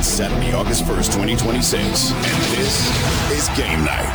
It's Saturday, August 1st, 2026, and this is Game Night.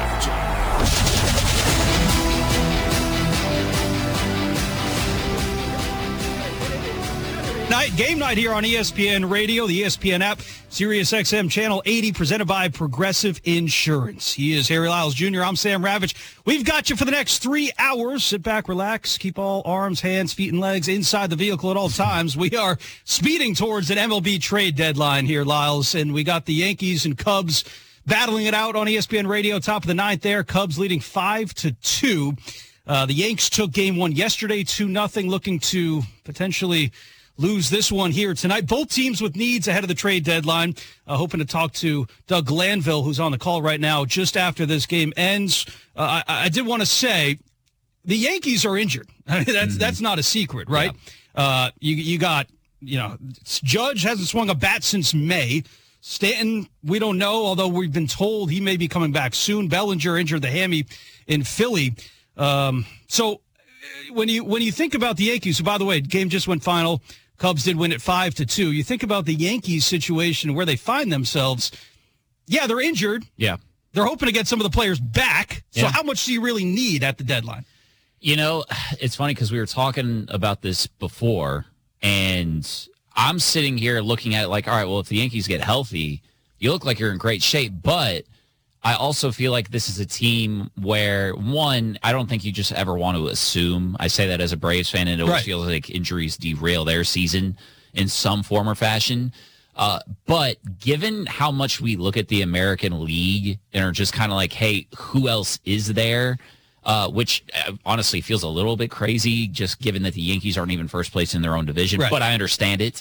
Game night here on ESPN Radio, the ESPN app, Sirius XM Channel 80, presented by Progressive Insurance. He is Harry Lyles Jr. I'm Sam Ravitch. We've got you for the next 3 hours. Sit back, relax, keep all arms, hands, feet, and legs inside the vehicle at all times. We are speeding towards an MLB trade deadline here, Lyles, and we got the Yankees and Cubs battling it out on ESPN Radio, top of the ninth there. Cubs leading 5-2. The Yanks took game one yesterday, 2-0, looking to potentially lose this one here tonight. Both teams with needs ahead of the trade deadline. Hoping to talk to Doug Glanville, who's on the call right now, just after this game ends. I did want to say the Yankees are injured. I mean, that's not a secret, right? Yeah. You got, Judge hasn't swung a bat since May. Stanton, we don't know, although we've been told he may be coming back soon. Bellinger injured the hammy in Philly. So when you think about the Yankees, by the way, game just went final. Cubs did win it 5-2. You think about the Yankees situation where they find themselves. Yeah, they're injured. Yeah. They're hoping to get some of the players back. So how much do you really need at the deadline? It's funny because we were talking about this before, and I'm sitting here looking at it like, all right, well, if the Yankees get healthy, you look like you're in great shape. But I also feel like this is a team where, one, I don't think you just ever want to assume. I say that as a Braves fan, and it always feels like injuries derail their season in some form or fashion. But given how much we look at the American League and are just kind of like, hey, who else is there? Which honestly feels a little bit crazy, just given that the Yankees aren't even first place in their own division. Right. But I understand it.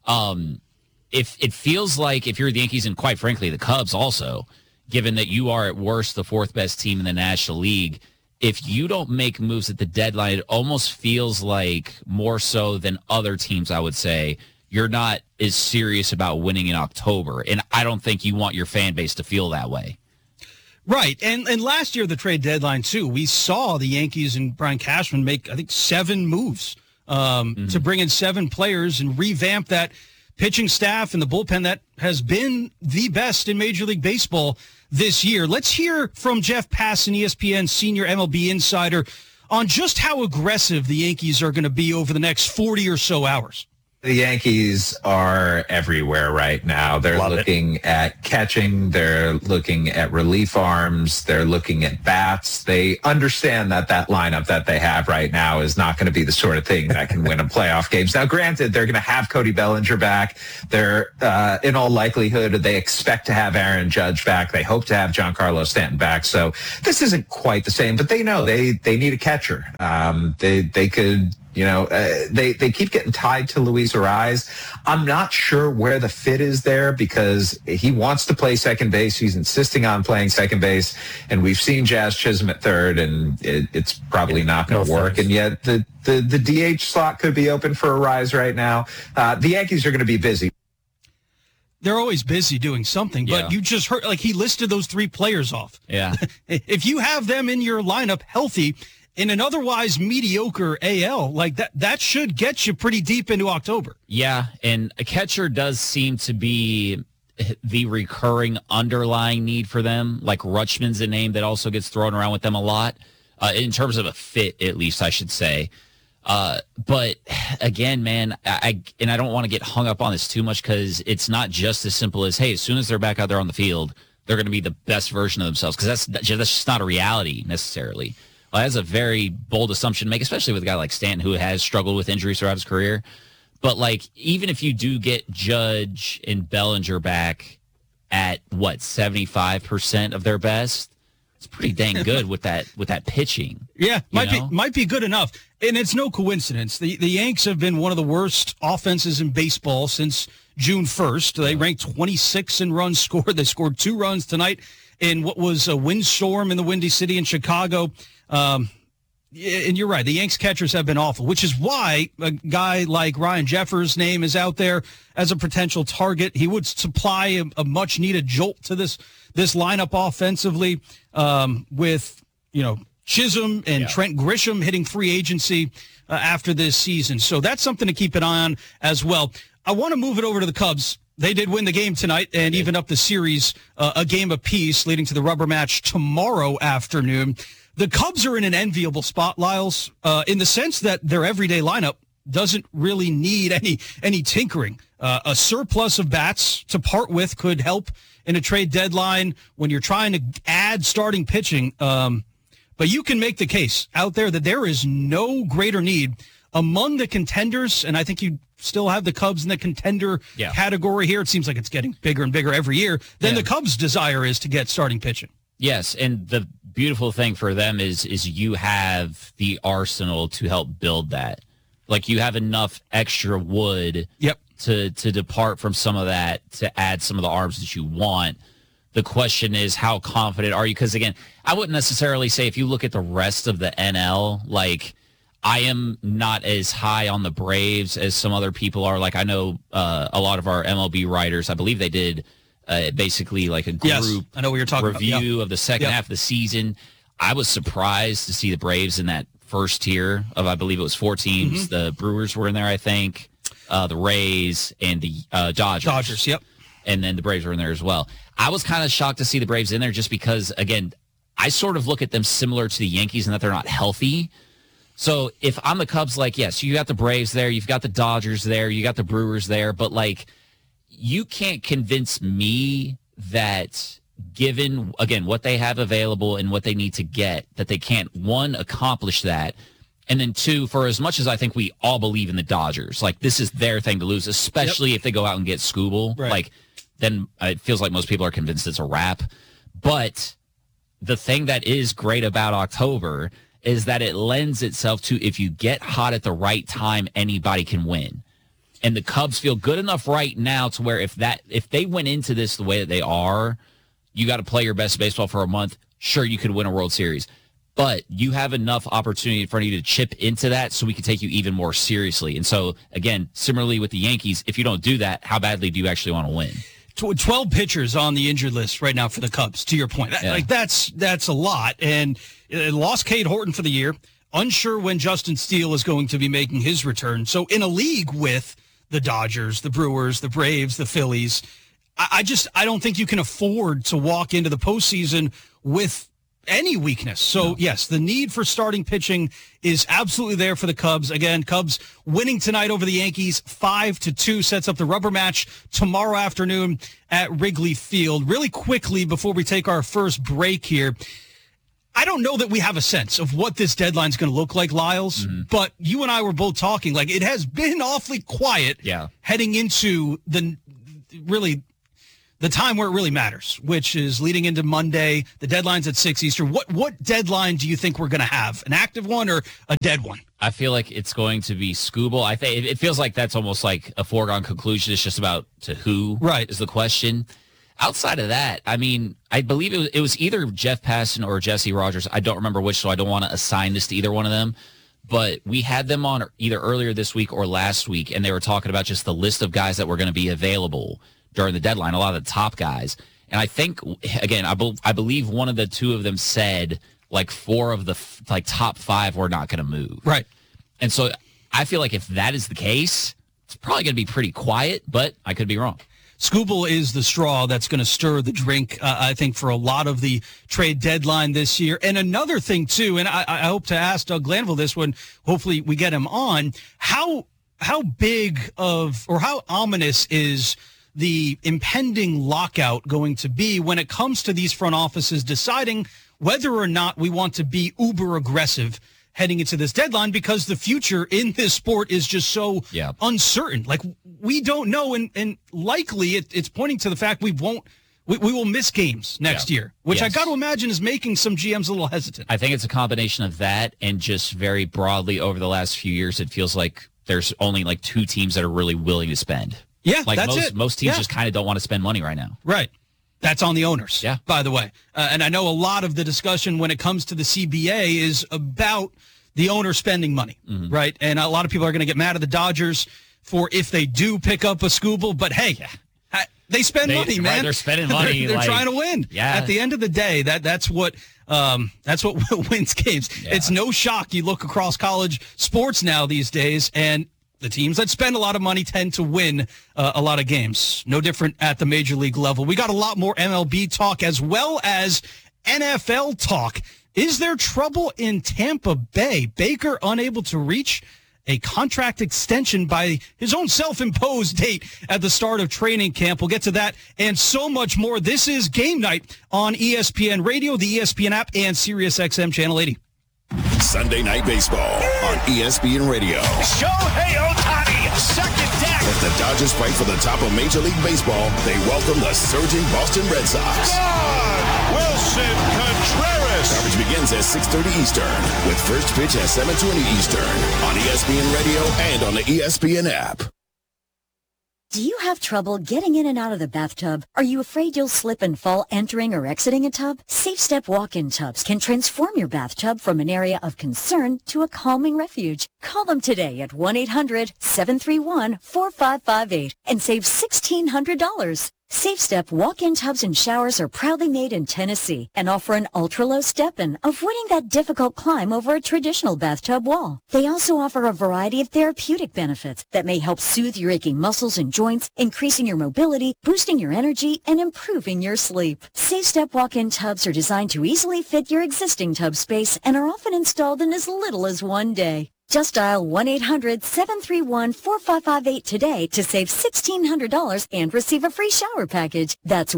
If it feels like if you're the Yankees and, quite frankly, the Cubs also, given that you are at worst the fourth best team in the National League, if you don't make moves at the deadline, it almost feels like more so than other teams, I would say, you're not as serious about winning in October. And I don't think you want your fan base to feel that way. Right. And last year, the trade deadline, too, we saw the Yankees and Brian Cashman make, I think, 7 moves to bring in 7 players and revamp that pitching staff and the bullpen that has been the best in Major League Baseball this year. Let's hear from Jeff Passan, ESPN senior MLB insider, on just how aggressive the Yankees are going to be over the next 40 or so hours. The Yankees are everywhere right now. They're looking at catching. They're looking at relief arms. They're looking at bats. They understand that lineup that they have right now is not going to be the sort of thing that can win a playoff games. Now, granted, they're going to have Cody Bellinger back. They're, in all likelihood, they expect to have Aaron Judge back. They hope to have Giancarlo Stanton back. So this isn't quite the same, but they know they need a catcher. They could... they keep getting tied to Luis Arraez. I'm not sure where the fit is there because he wants to play second base. He's insisting on playing second base. And we've seen Jazz Chisholm at third, and it's probably not going to work. And yet the DH slot could be open for Arraez right now. The Yankees are going to be busy. They're always busy doing something, but you just heard, he listed those 3 players off. Yeah. If you have them in your lineup healthy, in an otherwise mediocre AL, that should get you pretty deep into October. Yeah, and a catcher does seem to be the recurring underlying need for them. Like Rutschman's a name that also gets thrown around with them a lot, in terms of a fit, at least, I should say. But again, man, I don't want to get hung up on this too much because it's not just as simple as, hey, as soon as they're back out there on the field, they're going to be the best version of themselves, because that's just not a reality necessarily. Well, that's a very bold assumption to make, especially with a guy like Stanton, who has struggled with injuries throughout his career. But, even if you do get Judge and Bellinger back at, 75% of their best, it's pretty dang good with that pitching. Yeah, might be good enough. And it's no coincidence. The Yanks have been one of the worst offenses in baseball since June 1st. They ranked 26 in runs scored. They scored 2 runs tonight in what was a windstorm in the Windy City in Chicago. And you're right. The Yanks catchers have been awful, which is why a guy like Ryan Jeffers' name is out there as a potential target. He would supply a much needed jolt to this lineup offensively, with, Chisholm and Trent Grisham hitting free agency after this season. So that's something to keep an eye on as well. I want to move it over to the Cubs. They did win the game tonight and even up the series a game apiece, leading to the rubber match tomorrow afternoon. The Cubs are in an enviable spot, Lyles, in the sense that their everyday lineup doesn't really need any tinkering. A surplus of bats to part with could help in a trade deadline when you're trying to add starting pitching. But you can make the case out there that there is no greater need among the contenders, and I think you still have the Cubs in the contender category here. It seems like it's getting bigger and bigger every year. Then the Cubs' desire is to get starting pitching. Yes, and the beautiful thing for them is you have the arsenal to help build that. Like, you have enough extra wood to depart from some of that, to add some of the arms that you want. The question is, how confident are you? Because, again, I wouldn't necessarily say, if you look at the rest of the NL, like, I am not as high on the Braves as some other people are. Like, I know a lot of our MLB writers, I believe they did basically like a group I know what you're talking review of the second half of the season. I was surprised to see the Braves in that first tier of, I believe it was 4 teams. The Brewers were in there, I think, the Rays, and the Dodgers. And then the Braves were in there as well. I was kind of shocked to see the Braves in there just because, again, I sort of look at them similar to the Yankees in that they're not healthy. So if I'm the Cubs, like, yes, you got the Braves there, you've got the Dodgers there, you got the Brewers there, but, like, you can't convince me that, given, again, what they have available and what they need to get, that they can't, one, accomplish that, and then two, for as much as I think we all believe in the Dodgers, like, this is their thing to lose, especially if they go out and get Skubal. Right. Like, then it feels like most people are convinced it's a wrap. But the thing that is great about October is that it lends itself to, if you get hot at the right time, anybody can win. And the Cubs feel good enough right now to where if they went into this the way that they are, you got to play your best baseball for a month. Sure, you could win a World Series, but you have enough opportunity in front of you to chip into that so we can take you even more seriously. And so, again, similarly with the Yankees, if you don't do that, how badly do you actually want to win? 12 pitchers on the injured list right now for the Cubs, to your point. Like, that's a lot. And lost Cade Horton for the year. Unsure when Justin Steele is going to be making his return. So in a league with the Dodgers, the Brewers, the Braves, the Phillies, I don't think you can afford to walk into the postseason with any weakness. So, yes, the need for starting pitching is absolutely there for the Cubs. Again, Cubs winning tonight over the Yankees 5-2 sets up the rubber match tomorrow afternoon at Wrigley Field. Really quickly, before we take our first break here, I don't know that we have a sense of what this deadline is going to look like, Lyles, but you and I were both talking, like, it has been awfully quiet heading into the time where it really matters, which is leading into Monday. The deadline's at 6 Eastern. What deadline do you think we're going to have? An active one or a dead one? I feel like it's going to be Skubal. I think it feels like that's almost like a foregone conclusion. It's just about to who is the question. Outside of that, I mean, I believe it was either Jeff Passan or Jesse Rogers. I don't remember which, so I don't want to assign this to either one of them. But we had them on either earlier this week or last week, and they were talking about just the list of guys that were going to be available during the deadline, a lot of the top guys. And I think, again, I believe one of the two of them said, like, 4 of the top 5 were not going to move. Right. And so I feel like if that is the case, it's probably going to be pretty quiet, but I could be wrong. Skubal is the straw that's going to stir the drink, I think, for a lot of the trade deadline this year. And another thing, too, and I hope to ask Doug Glanville this one, hopefully we get him on, how big of, or how ominous is the impending lockout going to be when it comes to these front offices deciding whether or not we want to be uber aggressive heading into this deadline, because the future in this sport is just so uncertain. Like, we don't know, and likely it's pointing to the fact we will miss games next year, which I got to imagine is making some GMs a little hesitant. I think it's a combination of that and just very broadly over the last few years, it feels like there's only like 2 teams that are really willing to spend. Yeah, like that's it. Most teams just kind of don't want to spend money right now. Right. That's on the owners, by the way. And I know a lot of the discussion when it comes to the CBA is about the owner spending money, right? And a lot of people are going to get mad at the Dodgers for if they do pick up a Skubal, but hey, they spend money, man. Right, they're spending money. They're trying to win. Yeah. At the end of the day, that's what wins games. Yeah. It's no shock you look across college sports now these days, and The teams that spend a lot of money tend to win a lot of games. No different at the major league level. We got a lot more MLB talk as well as NFL talk. Is there trouble in Tampa Bay? Baker unable to reach a contract extension by his own self-imposed date at the start of training camp. We'll get to that and so much more. This is Game Night on ESPN Radio, the ESPN app, and SiriusXM Channel 80. Sunday Night Baseball on ESPN Radio. Shohei Ohtani, second deck. As the Dodgers fight for the top of Major League Baseball, they welcome the surging Boston Red Sox. Wilson Contreras. Coverage begins at 6:30 Eastern with first pitch at 7:20 Eastern on ESPN Radio and on the ESPN app. Do you have trouble getting in and out of the bathtub? Are you afraid you'll slip and fall entering or exiting a tub? Safe Step walk-in tubs can transform your bathtub from an area of concern to a calming refuge. Call them today at 1-800-731-4558 and save $1,600. Safe Step walk-in tubs and showers are proudly made in Tennessee and offer an ultra-low step-in, avoiding that difficult climb over a traditional bathtub wall. They also offer a variety of therapeutic benefits that may help soothe your aching muscles and joints, increasing your mobility, boosting your energy, and improving your sleep. Safe Step walk-in tubs are designed to easily fit your existing tub space and are often installed in as little as one day. Just dial 1-800-731-4558 today to save $1,600 and receive a free shower package. That's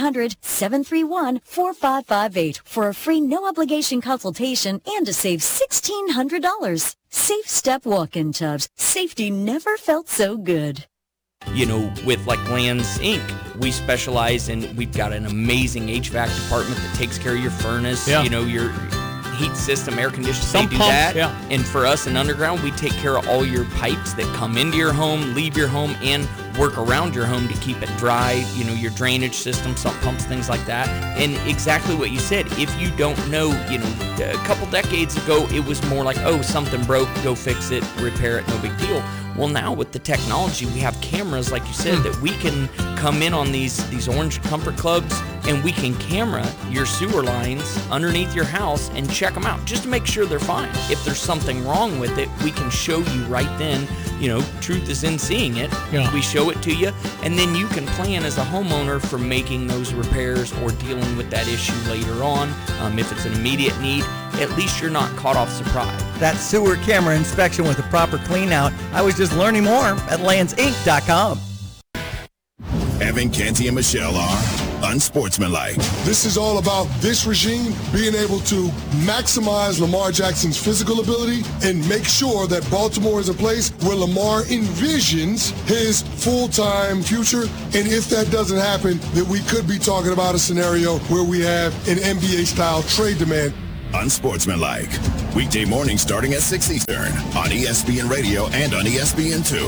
1-800-731-4558 for a free no-obligation consultation and to save $1,600. Safe Step walk-in tubs. Safety never felt so good. You know, with like Lands Inc., we specialize in, we've got an amazing HVAC department that takes care of your furnace, you know, your heat system, air conditioning, they do that. Yeah. And for us in Underground, we take care of all your pipes that come into your home, leave your home, and work around your home to keep it dry, you know, your drainage system, sump pumps, things like that. And exactly what you said, if you don't know, you know, a couple decades ago, it was more like, oh, something broke, go fix it, repair it, no big deal. Well, now with the technology, we have cameras, like you said, that we can come in on these Orange Comfort Clubs, and we can camera your sewer lines underneath your house and check them out just to make sure they're fine. If there's something wrong with it, we can show you right then. You know, truth is in seeing it. Yeah. We show it to you, and then you can plan as a homeowner for making those repairs or dealing with that issue later on. If it's an immediate need, at least you're not caught off surprise. That sewer camera inspection with a proper clean out. I was just learning more at landsinc.com. Evan, Canty, and Michelle are unsportsmanlike. This is all about this regime being able to maximize Lamar Jackson's physical ability and make sure that Baltimore is a place where Lamar envisions his full-time future. And if that doesn't happen, then we could be talking about a scenario where we have an NBA-style trade demand. Unsportsmanlike. Weekday morning starting at 6 Eastern on ESPN Radio and on ESPN2.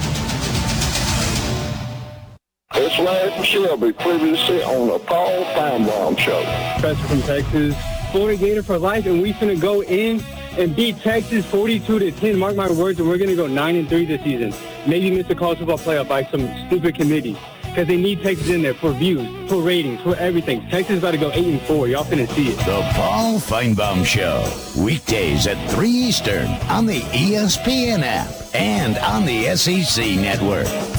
It's Larry Shelby, previously on the Paul Feinbaum Show. Professor from Texas, Florida Gator for life, and we're going to go in and beat Texas 42-10. Mark my words, and we're going to go 9-3 this season. Maybe miss the college football playoff by some stupid committee. Because they need Texas in there for views, for ratings, for everything. Texas is about to go 8-4. Y'all finna see it. The Paul Feinbaum Show. Weekdays at 3 Eastern on the ESPN app and on the SEC Network.